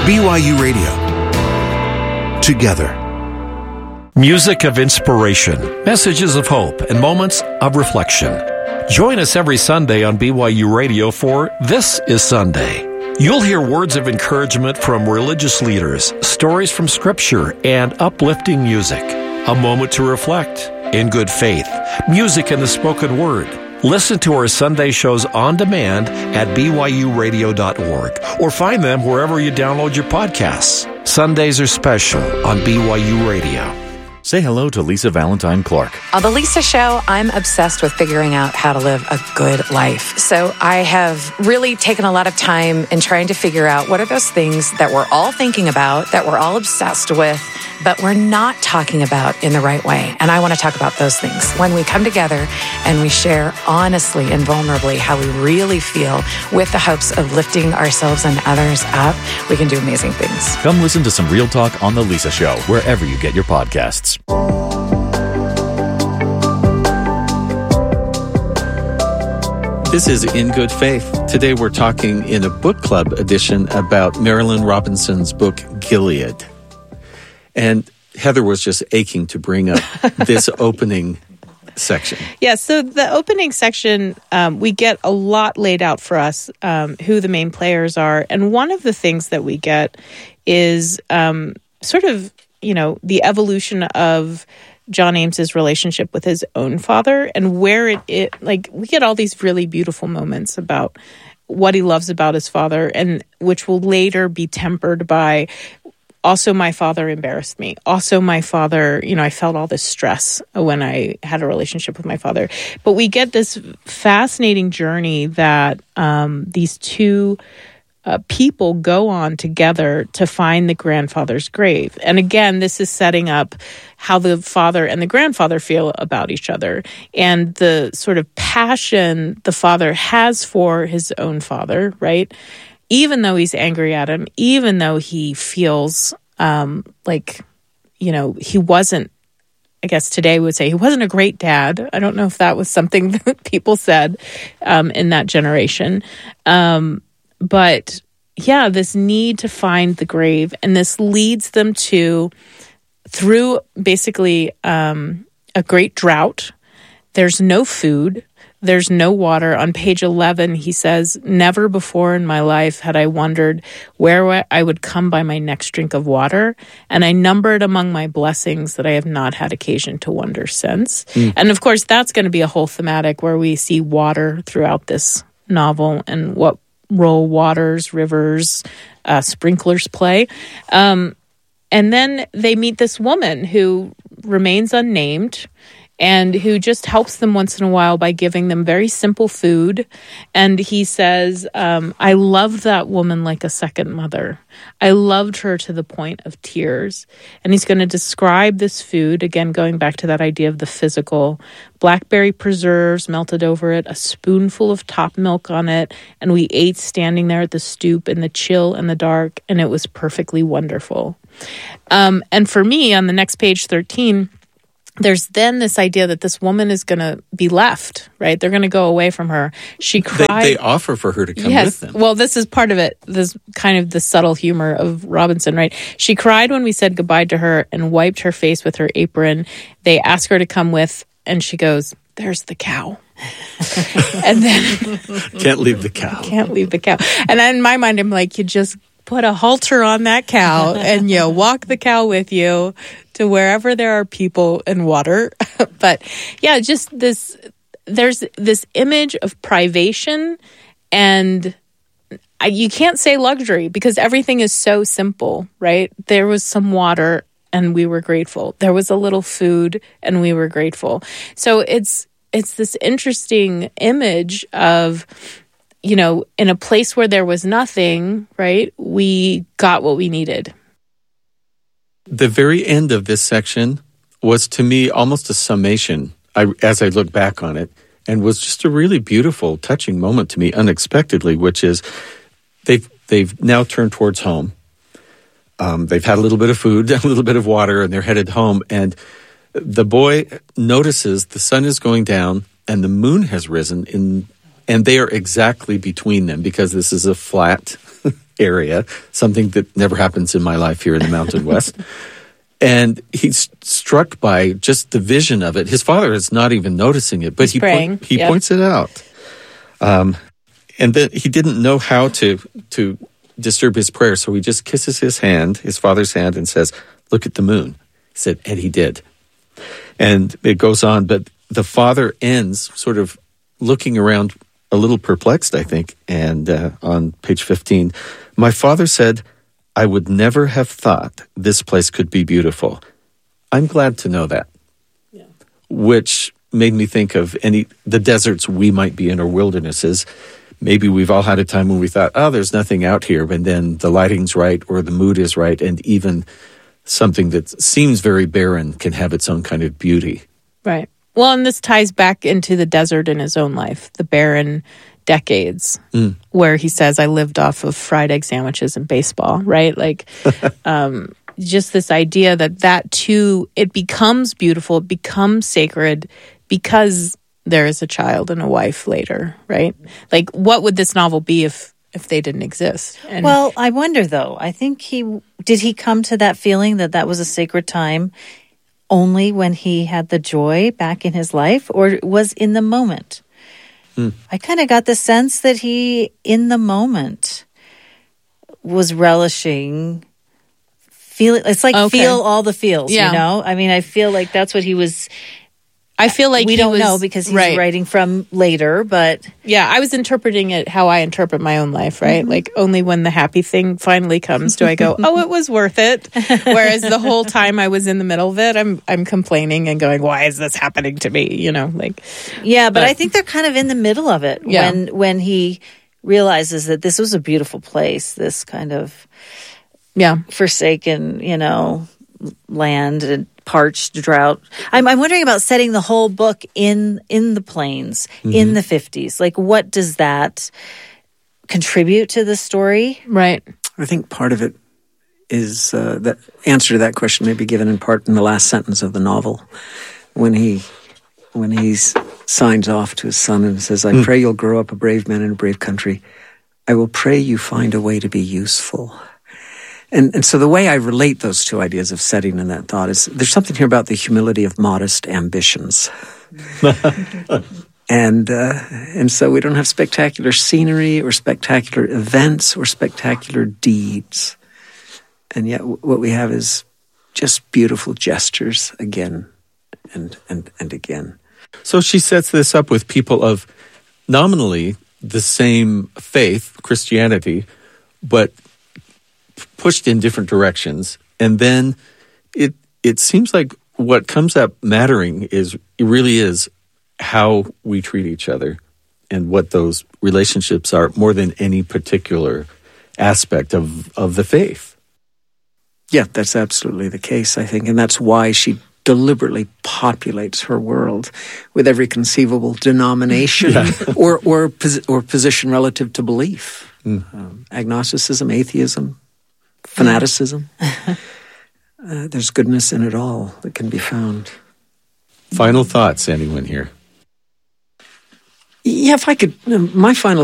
BYU Radio. Together. Music of inspiration, messages of hope, and moments of reflection. Join us every Sunday on BYU Radio for This is Sunday. You'll hear words of encouragement from religious leaders, stories from Scripture, and uplifting music. A moment to reflect in good faith, music and the spoken word. Listen to our Sunday shows on demand at byuradio.org or find them wherever you download your podcasts. Sundays are special on BYU Radio. Say hello to Lisa Valentine Clark. On The Lisa Show, I'm obsessed with figuring out how to live a good life. So I have really taken a lot of time in trying to figure out what are those things that we're all thinking about, that we're all obsessed with, but we're not talking about in the right way. And I want to talk about those things. When we come together and we share honestly and vulnerably how we really feel with the hopes of lifting ourselves and others up, we can do amazing things. Come listen to some real talk on The Lisa Show, wherever you get your podcasts. This is In Good Faith. Today we're talking in a book club edition about Marilynne Robinson's book, Gilead. And Heather was just aching to bring up this opening section. Yeah, so the opening section, we get a lot laid out for us, who the main players are. And one of the things that we get is sort of, the evolution of John Ames's relationship with his own father and where we get all these really beautiful moments about what he loves about his father, and which will later be tempered by, also my father embarrassed me. Also my father, I felt all this stress when I had a relationship with my father. But we get this fascinating journey that these two people go on together to find the grandfather's grave. And again, this is setting up how the father and the grandfather feel about each other and the sort of passion the father has for his own father, right? Even though he's angry at him, even though he feels he wasn't, I guess today we would say he wasn't a great dad. I don't know if that was something that people said in that generation. But yeah, this need to find the grave, and this leads them through basically a great drought. There's no food. There's no water. On page 11, he says, "Never before in my life had I wondered where I would come by my next drink of water, and I number it among my blessings that I have not had occasion to wonder since." And of course, that's going to be a whole thematic where we see water throughout this novel and what role waters, rivers, sprinklers play. And then they meet this woman who remains unnamed and who just helps them once in a while by giving them very simple food. And he says, I loved that woman like a second mother. I loved her to the point of tears. And he's going to describe this food, again, going back to that idea of the physical. Blackberry preserves melted over it, a spoonful of top milk on it, and we ate standing there at the stoop in the chill and the dark, and it was perfectly wonderful. And for me, on the next page 13, there's then this idea that this woman is going to be left, right? They're going to go away from her. She cried. They offer for her to come with them. Well, this is part of it. This kind of the subtle humor of Robinson, right? She cried when we said goodbye to her and wiped her face with her apron. They ask her to come with, and she goes, "There's the cow." And then Can't leave the cow. Can't leave the cow. And in my mind, I'm like, you just put a halter on that cow and you walk the cow with you to wherever there are people and water. But yeah, just there's this image of privation, and you can't say luxury because everything is so simple, right? There was some water and we were grateful. There was a little food and we were grateful. So it's this interesting image of, in a place where there was nothing, right, we got what we needed. The very end of this section was, to me, almost a summation as I look back on it, and was just a really beautiful, touching moment to me unexpectedly, which is they've now turned towards home. They've had a little bit of food, a little bit of water, and they're headed home. And the boy notices the sun is going down and the moon has risen, and they are exactly between them because this is a flat area, something that never happens in my life here in the Mountain West. And he's struck by just the vision of it. His father is not even noticing it, but he points it out. And then he didn't know how to disturb his prayer, so he just kisses his father's hand, and says, "Look at the moon." He said, and he did. And it goes on, but the father ends sort of looking around a little perplexed, I think, and on page 15, "My father said, I would never have thought this place could be beautiful. I'm glad to know that." Yeah. Which made me think of the deserts we might be in, or wildernesses. Maybe we've all had a time when we thought, oh, there's nothing out here, but then the lighting's right or the mood is right, and even something that seems very barren can have its own kind of beauty. Right. Well, and this ties back into the desert in his own life, the barren decades, where he says, I lived off of fried egg sandwiches and baseball, right? Like, just this idea that too, it becomes beautiful, it becomes sacred because there is a child and a wife later, right? Like, what would this novel be if they didn't exist? And well, I wonder, though. I think did he come to that feeling that was a sacred time only when he had the joy back in his life, or was in the moment? I kind of got the sense that he, in the moment, was relishing, feel all the feels, you know? I mean, I feel like that's what he was... I feel like we don't know because he's writing from later, but... Yeah, I was interpreting it how I interpret my own life, right? Mm-hmm. Like, only when the happy thing finally comes do I go, oh, it was worth it. Whereas the whole time I was in the middle of it, I'm complaining and going, why is this happening to me? You know, like... Yeah, but I think they're kind of in the middle of it when he realizes that this was a beautiful place, this kind of forsaken, land and parched drought. I'm wondering about setting the whole book in the plains in the 50s. Like, what does that contribute to the story? Right. I think part of it is the answer to that question may be given in part in the last sentence of the novel, when he signs off to his son and says, I pray you'll grow up a brave man in a brave country. I will pray you find a way to be useful. And so the way I relate those two ideas of setting and that thought is there's something here about the humility of modest ambitions. And so we don't have spectacular scenery or spectacular events or spectacular deeds. And yet what we have is just beautiful gestures again and again. So she sets this up with people of nominally the same faith, Christianity, but pushed in different directions. And then it seems like what comes up mattering really is how we treat each other and what those relationships are, more than any particular aspect of the faith. Yeah, that's absolutely the case, I think. And that's why she deliberately populates her world with every conceivable denomination or position relative to belief. Agnosticism, atheism, fanaticism. There's goodness in it all that can be found. Final thoughts, anyone here? Yeah, if I could, my final